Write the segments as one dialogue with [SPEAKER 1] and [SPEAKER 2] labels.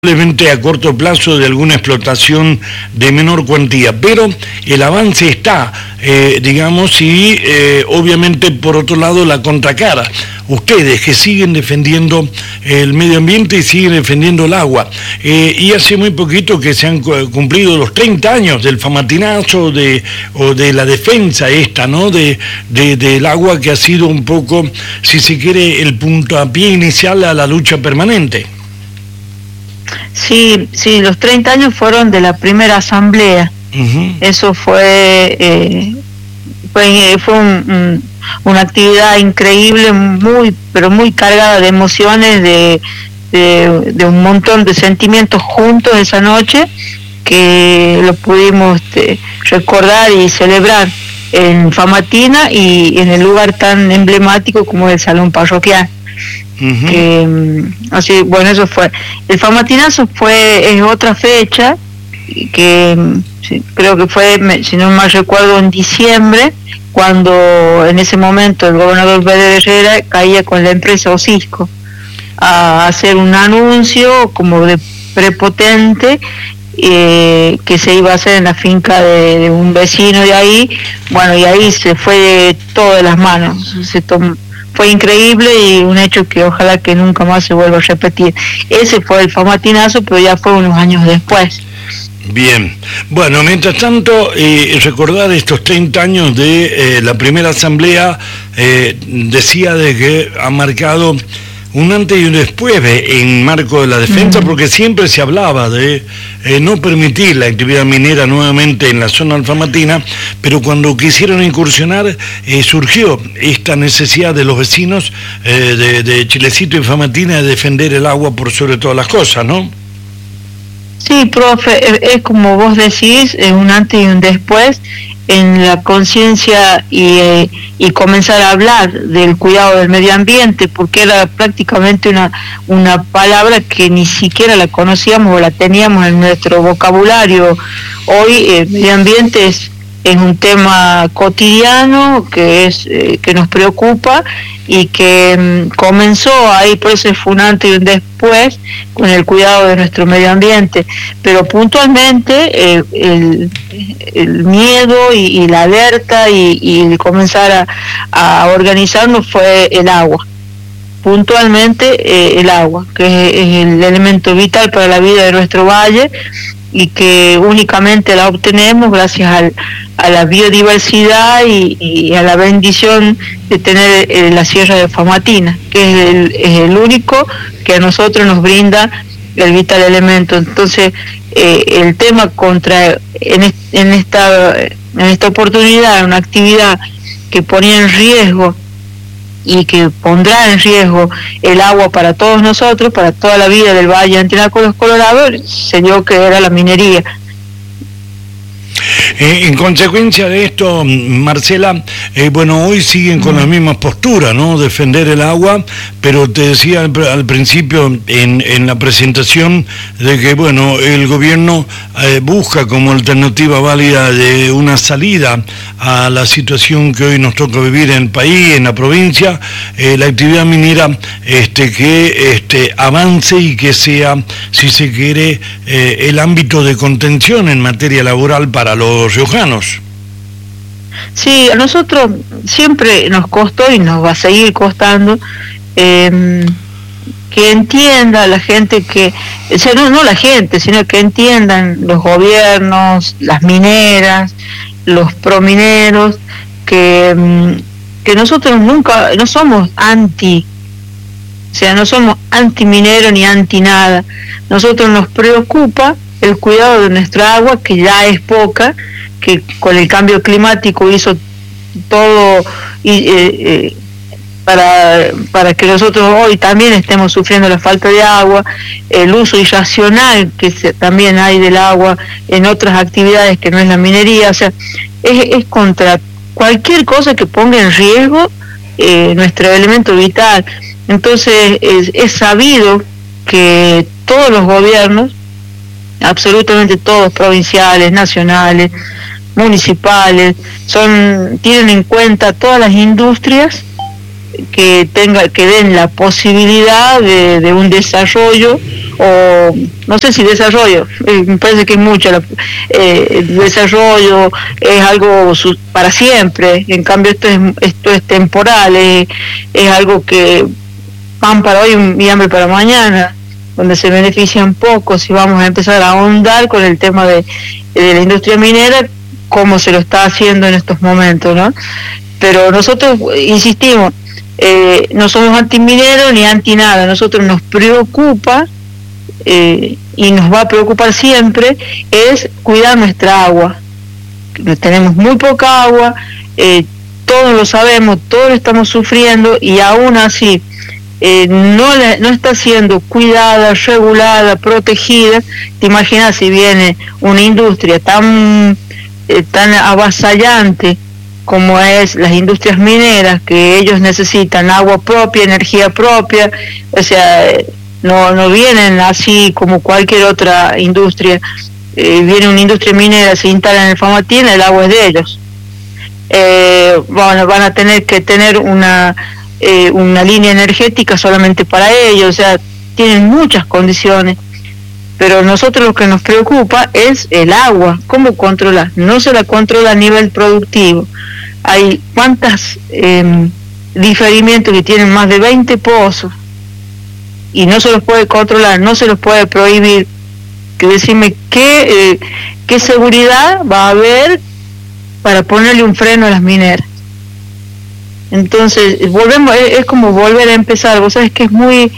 [SPEAKER 1] probablemente a corto plazo de alguna explotación de menor cuantía, pero el avance está, digamos, y obviamente por otro lado la contracara. Ustedes que siguen defendiendo el medio ambiente y siguen defendiendo el agua, y hace muy poquito que se han cumplido los 30 años del Famatinazo o de la defensa esta, ¿no? Del agua, que ha sido un poco, si se quiere, el puntapié inicial a la lucha permanente.
[SPEAKER 2] Sí, los 30 años fueron de la primera asamblea. Uh-huh. Eso fue una actividad increíble, pero muy cargada de emociones, de un montón de sentimientos juntos esa noche, que lo pudimos recordar y celebrar en Famatina y en el lugar tan emblemático como el Salón Parroquial. Uh-huh. Así, bueno, eso fue. El Famatinazo es otra fecha que creo que fue, si no mal recuerdo, en diciembre, cuando en ese momento el gobernador Beder Herrera caía con la empresa Osisco a hacer un anuncio como de prepotente que se iba a hacer en la finca de un vecino de ahí. Bueno, y ahí se fue de todas las manos, fue increíble y un hecho que ojalá que nunca más se vuelva a repetir. Ese fue el Famatinazo, pero ya fue unos años después.
[SPEAKER 1] Bien, bueno, mientras tanto, recordar estos 30 años de la primera asamblea, decía de que ha marcado un antes y un después en marco de la defensa, porque siempre se hablaba de no permitir la actividad minera nuevamente en la zona alfamatina, pero cuando quisieron incursionar surgió esta necesidad de los vecinos de Chilecito y Famatina de defender el agua por sobre todas las cosas, ¿no?
[SPEAKER 2] Sí, profe, es como vos decís, un antes y un después en la conciencia y comenzar a hablar del cuidado del medio ambiente, porque era prácticamente una palabra que ni siquiera la conocíamos o la teníamos en nuestro vocabulario. Hoy el medio ambiente es un tema cotidiano que nos preocupa y que comenzó ahí, por eso fue un antes y un después con el cuidado de nuestro medio ambiente, pero puntualmente el miedo y la alerta y el comenzar a organizarnos fue el agua. Puntualmente el agua, que es el elemento vital para la vida de nuestro valle y que únicamente la obtenemos gracias a la biodiversidad y a la bendición de tener la Sierra de Famatina, que es el único que a nosotros nos brinda el vital elemento. Entonces el tema en esta oportunidad, una actividad que ponía en riesgo y que pondrá en riesgo el agua para todos nosotros, para toda la vida del Valle Antinápolis Colorado, se dio que era la minería.
[SPEAKER 1] En consecuencia de esto, Marcela, bueno, hoy siguen con las mismas posturas, ¿no? Defender el agua, pero te decía al principio en la presentación de que, bueno, el gobierno busca como alternativa válida de una salida a la situación que hoy nos toca vivir en el país, en la provincia, la actividad minera que avance y que sea, si se quiere, el ámbito de contención en materia laboral para los riojanos.
[SPEAKER 2] Sí, a nosotros siempre nos costó y nos va a seguir costando que entienda la gente o sea, no la gente, sino que entiendan los gobiernos, las mineras, los promineros, que nosotros nunca, no somos o sea, no somos anti-minero ni anti-nada. Nosotros nos preocupa el cuidado de nuestra agua, que ya es poca, que con el cambio climático hizo todo para que nosotros hoy también estemos sufriendo la falta de agua, el uso irracional que también hay del agua en otras actividades que no es la minería. O sea, es contra cualquier cosa que ponga en riesgo nuestro elemento vital. Entonces es sabido que todos los gobiernos, absolutamente todos, provinciales, nacionales, municipales, tienen en cuenta todas las industrias que den la posibilidad de un desarrollo o no sé si desarrollo, me parece que es mucho, el desarrollo es algo para siempre, en cambio esto es temporal, es algo que pan para hoy y hambre para mañana, donde se benefician pocos, y vamos a empezar a ahondar con el tema de la industria minera, como se lo está haciendo en estos momentos, ¿no? Pero nosotros insistimos, no somos antimineros ni anti nada, nosotros nos preocupa y nos va a preocupar siempre es cuidar nuestra agua. Tenemos muy poca agua, todos lo sabemos, todos lo estamos sufriendo, y aún así no está siendo cuidada, regulada, protegida. Te imaginas si viene una industria tan avasallante como es las industrias mineras, que ellos necesitan agua propia, energía propia, o sea, no vienen así como cualquier otra industria. Viene una industria minera, se instala en el Famatín, el agua es de ellos. Bueno, van a tener que tener una línea energética solamente para ellos, o sea, tienen muchas condiciones, pero nosotros lo que nos preocupa es el agua, cómo controlar. No se la controla a nivel productivo. Hay cuántas diferimientos que tienen más de 20 pozos y no se los puede controlar, no se los puede prohibir. Que decirme qué seguridad va a haber para ponerle un freno a las mineras. Entonces volvemos, es como volver a empezar. Vos sabés que es muy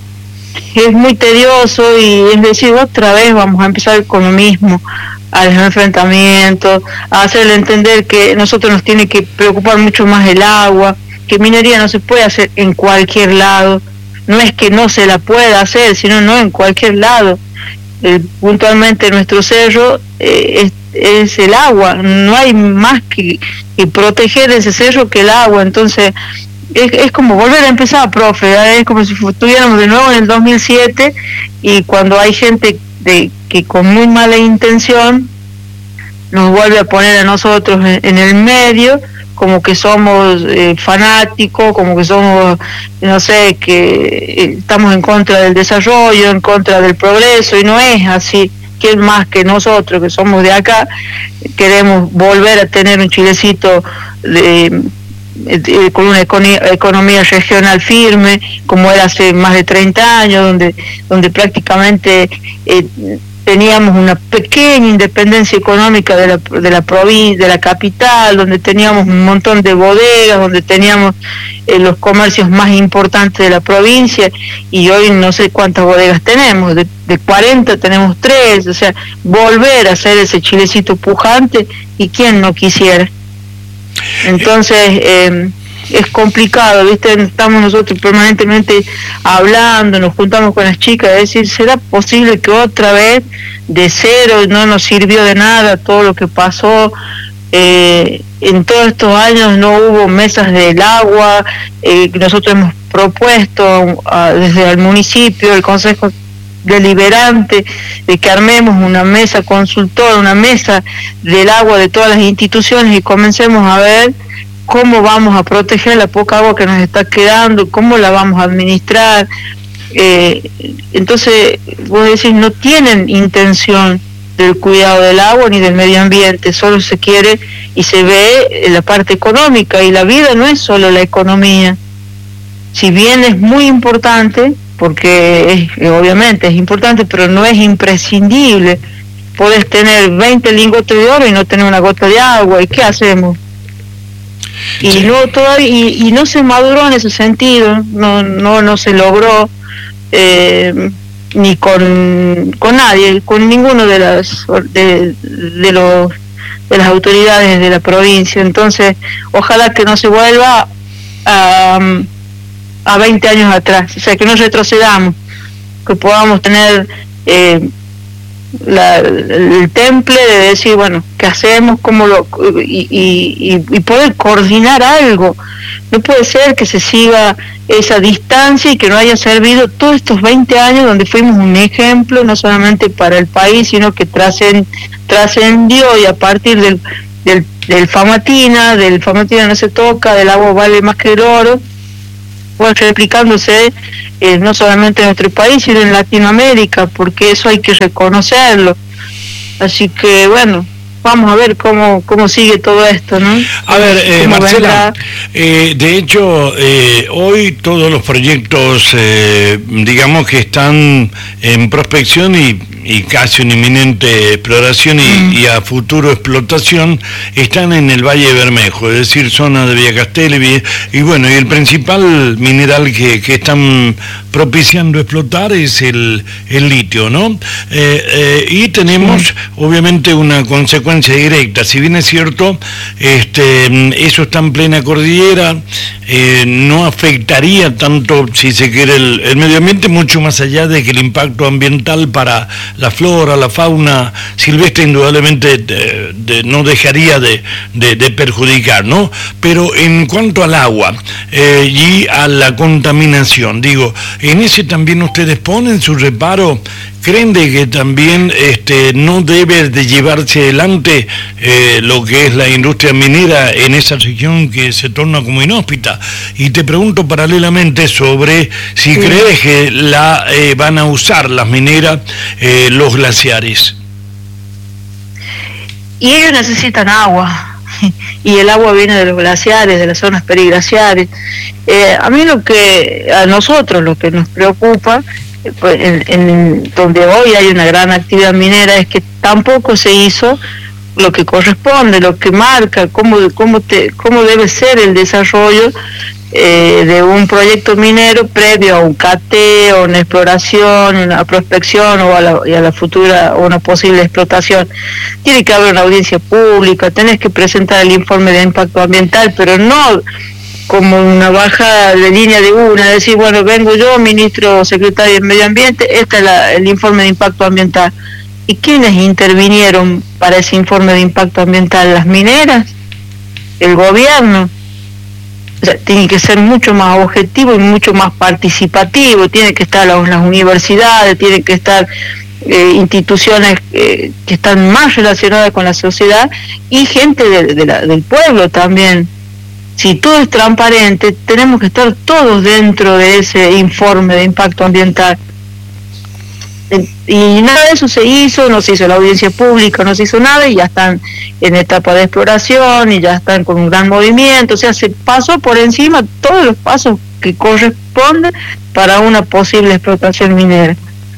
[SPEAKER 2] tedioso, y es decir, otra vez vamos a empezar con lo mismo, a los enfrentamientos, a hacerle entender que nosotros nos tiene que preocupar mucho más el agua, que minería no se puede hacer en cualquier lado. No es que no se la pueda hacer, sino no en cualquier lado. Puntualmente nuestro cerro es el agua, no hay más que proteger ese cerro que el agua. Entonces es como volver a empezar, profe, es como si estuviéramos de nuevo en el 2007, y cuando hay gente que con muy mala intención nos vuelve a poner a nosotros en el medio, como que somos fanáticos, como que somos, no sé, que estamos en contra del desarrollo, en contra del progreso, y no es así. ¿Quién más que nosotros, que somos de acá, queremos volver a tener un Chilecito con una economía regional firme, como era hace más de 30 años, donde prácticamente teníamos una pequeña independencia económica de la provincia, de la capital, donde teníamos un montón de bodegas, donde teníamos los comercios más importantes de la provincia, y hoy no sé cuántas bodegas tenemos, de 40 tenemos 3, o sea, volver a hacer ese Chilecito pujante, y quién no quisiera. Entonces es complicado, ¿viste? Estamos nosotros permanentemente hablando, nos juntamos con las chicas, es decir, ¿será posible que otra vez de cero no nos sirvió de nada todo lo que pasó? En todos estos años no hubo mesas del agua, nosotros hemos propuesto desde el municipio, el Consejo Deliberante, de que armemos una mesa consultora, una mesa del agua de todas las instituciones, y comencemos a ver cómo vamos a proteger la poca agua que nos está quedando, cómo la vamos a administrar. Entonces, vos decís, no tienen intención del cuidado del agua ni del medio ambiente, solo se quiere y se ve la parte económica, y la vida no es solo la economía. Si bien es muy importante, porque obviamente es importante, pero no es imprescindible. Podés tener 20 lingotes de oro y no tener una gota de agua, ¿y qué hacemos? Y sí. y no se maduró en ese sentido, no se logró ni con nadie, con ninguno de las autoridades de la provincia. Entonces ojalá que no se vuelva a 20 años atrás, o sea, que no retrocedamos, que podamos tener el temple de decir, bueno, ¿qué hacemos? ¿Cómo y poder coordinar algo? No puede ser que se siga esa distancia y que no haya servido todos estos 20 años donde fuimos un ejemplo, no solamente para el país, sino que trascendió, y a partir del Famatina no se toca, del agua vale más que el oro. fue replicándose no solamente en nuestro país, sino en Latinoamérica, porque eso hay que reconocerlo. Así que bueno, vamos a ver cómo sigue todo esto, ¿no?
[SPEAKER 1] A ver, Marcela, de hecho, hoy todos los proyectos, digamos que están en prospección y casi una inminente exploración y a futuro explotación, están en el Valle de Bermejo, es decir, zona de Villa Castelli, y bueno, y el principal mineral que están propiciando explotar es el litio, ¿no? Y tenemos, obviamente, una consecuencia directa. Si bien es cierto, eso está en plena cordillera, no afectaría tanto, si se quiere, el medio ambiente, mucho más allá de que el impacto ambiental para la flora, la fauna silvestre, indudablemente no dejaría de perjudicar, ¿no? Pero en cuanto al agua y a la contaminación, digo, en ese también ustedes ponen su reparo. ¿Creen de que también no debe de llevarse adelante lo que es la industria minera en esa región que se torna como inhóspita? Y te pregunto paralelamente sobre si crees que van a usar las mineras los glaciares.
[SPEAKER 2] Y ellos necesitan agua, y el agua viene de los glaciares, de las zonas periglaciares. A nosotros lo que nos preocupa, pues, en donde hoy hay una gran actividad minera, es que tampoco se hizo lo que corresponde, lo que marca cómo debe ser el desarrollo de un proyecto minero previo a un cateo, una exploración, una prospección y a la futura o una posible explotación. Tiene que haber una audiencia pública, tenés que presentar el informe de impacto ambiental, pero no como una baja de línea de decir, bueno, vengo yo, ministro secretario de Medio Ambiente, este es el informe de impacto ambiental. ¿Y quiénes intervinieron para ese informe de impacto ambiental? ¿Las mineras? ¿El gobierno? O sea, tiene que ser mucho más objetivo y mucho más participativo, tiene que estar las universidades, tienen que estar instituciones que están más relacionadas con la sociedad y gente del pueblo también. Si todo es transparente, tenemos que estar todos dentro de ese informe de impacto ambiental. Y nada de eso se hizo, no se hizo la audiencia pública, no se hizo nada, y ya están en etapa de exploración y ya están con un gran movimiento. O sea, se pasó por encima todos los pasos que corresponden para una posible explotación minera.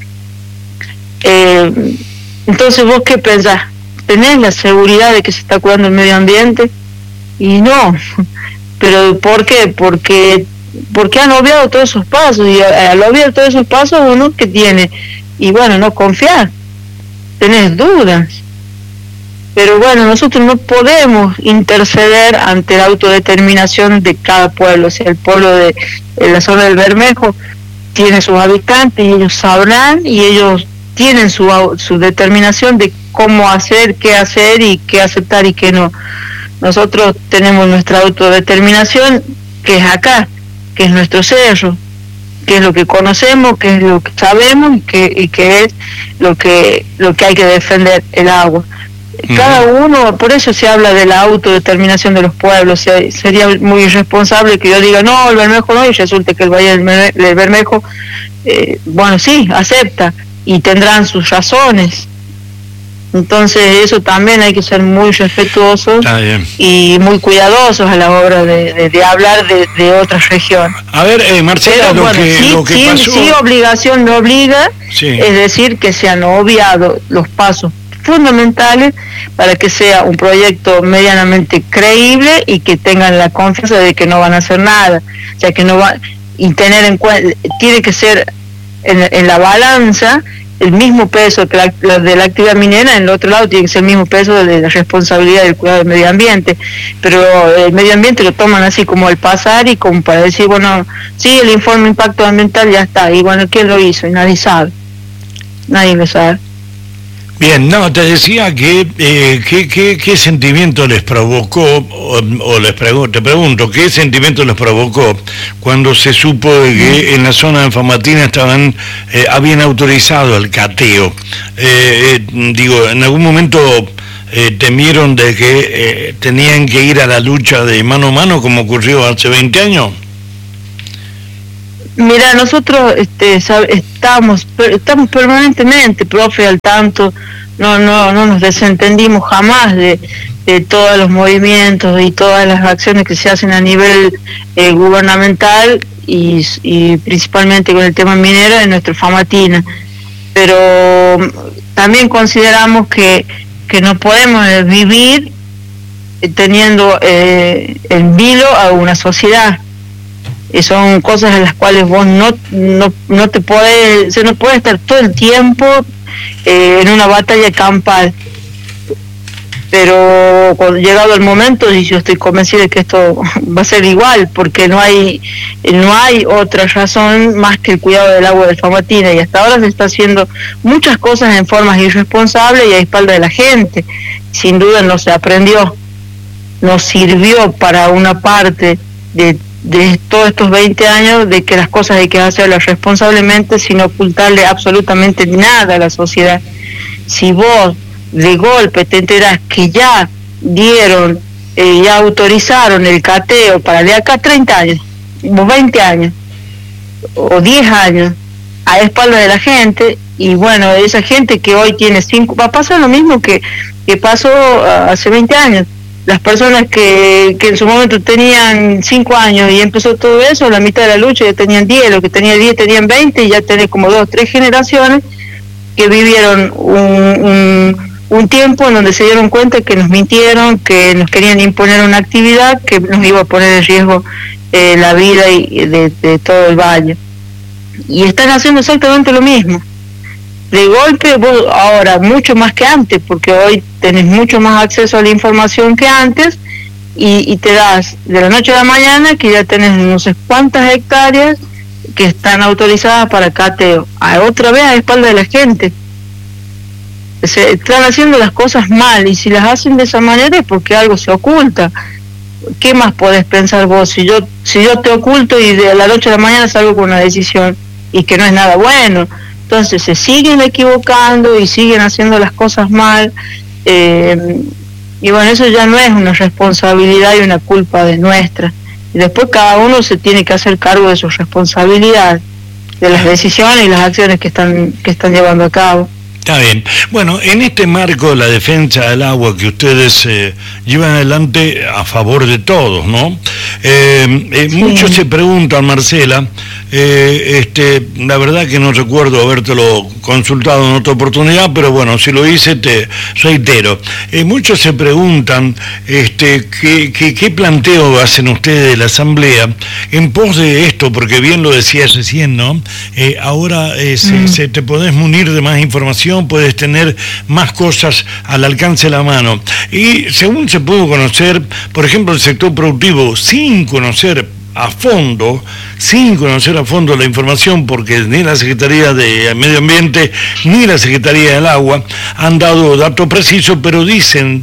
[SPEAKER 2] Entonces, ¿vos qué pensás? ¿Tenés la seguridad de que se está cuidando el medio ambiente? Y no. ¿Pero por qué? Porque han obviado todos esos pasos, y al obviar todos esos pasos uno que tiene, y bueno, no confiar, tenés dudas. Pero bueno, nosotros no podemos interceder ante la autodeterminación de cada pueblo. O sea, el pueblo de la zona del Bermejo tiene sus habitantes y ellos sabrán, y ellos tienen su determinación de cómo hacer, qué hacer y qué aceptar y qué no. Nosotros tenemos nuestra autodeterminación, que es acá, que es nuestro cerro, que es lo que conocemos, que es lo que sabemos y que es lo que hay que defender, el agua. Cada uno, por eso se habla de la autodeterminación de los pueblos. Sería muy irresponsable que yo diga, no, el Bermejo no, y resulte que el Valle del Bermejo, bueno, sí, acepta, y tendrán sus razones. Entonces eso también hay que ser muy respetuosos y muy cuidadosos a la hora de hablar de otra región.
[SPEAKER 1] A ver, Marcela,
[SPEAKER 2] pero, lo que pasó... Sí, obligación me obliga, es decir, que se han obviado los pasos fundamentales para que sea un proyecto medianamente creíble y que tengan la confianza de que no van a hacer nada. O sea, que no va, y tener en cuenta, tiene que ser en la balanza el mismo peso que de la actividad minera. En el otro lado tiene que ser el mismo peso de la responsabilidad del cuidado del medio ambiente, pero el medio ambiente lo toman así como al pasar y como para decir, bueno, sí, el informe de impacto ambiental ya está, y bueno, ¿quién lo hizo? Y nadie sabe, nadie lo sabe.
[SPEAKER 1] Bien, no, te decía que qué sentimiento les provocó, te pregunto, ¿qué sentimiento les provocó cuando se supo de que en la zona de Famatina habían autorizado el cateo? Digo, en algún momento temieron de que tenían que ir a la lucha de mano a mano como ocurrió hace 20 años.
[SPEAKER 2] Mira, nosotros estamos permanentemente, profe, al tanto, no nos desentendimos jamás de todos los movimientos y todas las acciones que se hacen a nivel gubernamental y principalmente con el tema minero en nuestro Famatina. Pero también consideramos que no podemos vivir teniendo en vilo a una sociedad. Son cosas en las cuales vos no te podés, no puede estar todo el tiempo en una batalla campal. Pero cuando llegado el momento, y yo estoy convencida de que esto va a ser igual, porque no hay otra razón más que el cuidado del agua del Famatina, y hasta ahora se está haciendo muchas cosas en formas irresponsables y a espalda de la gente. Sin duda no se aprendió, nos sirvió para una parte de todos estos 20 años de que las cosas hay que hacerlas responsablemente sin ocultarle absolutamente nada a la sociedad. Si vos de golpe te enterás que ya dieron, ya autorizaron el cateo para de acá 30 años, o 20 años, o 10 años, a espalda de la gente, y bueno, esa gente que hoy tiene 5, va a pasar lo mismo que pasó hace 20 años. Las personas que en su momento tenían 5 años y empezó todo eso, la mitad de la lucha ya tenían 10, los que tenían 10 tenían 20, y ya tenés como 2 o 3 generaciones que vivieron un tiempo en donde se dieron cuenta que nos mintieron, que nos querían imponer una actividad que nos iba a poner en riesgo la vida de todo el valle. Y están haciendo exactamente lo mismo. De golpe, vos ahora, mucho más que antes, porque hoy tenés mucho más acceso a la información que antes, y te das de la noche a la mañana que ya tenés no sé cuántas hectáreas que están autorizadas para cateo, otra vez a espalda de la gente. Se están haciendo las cosas mal, y si las hacen de esa manera es porque algo se oculta. ¿Qué más podés pensar vos? Si yo te oculto y de la noche a la mañana salgo con una decisión y que no es nada bueno, entonces se siguen equivocando y siguen haciendo las cosas mal, y bueno, eso ya no es una responsabilidad y una culpa de nuestra, y después cada uno se tiene que hacer cargo de su responsabilidad, de las decisiones y las acciones que están llevando a cabo.
[SPEAKER 1] Está bien. Bueno, en este marco de la defensa del agua que ustedes llevan adelante a favor de todos, ¿no? Sí. Muchos se preguntan, Marcela, la verdad que no recuerdo habértelo consultado en otra oportunidad, pero bueno, si lo hice te reitero. Muchos se preguntan qué planteo hacen ustedes de la Asamblea en pos de esto, porque bien lo decías recién, ¿no? Ahora te podés munir de más información, puedes tener más cosas al alcance de la mano. Y según se pudo conocer, por ejemplo, el sector productivo, sin conocer a fondo la información, porque ni la Secretaría de Medio Ambiente ni la Secretaría del Agua han dado datos precisos, pero dicen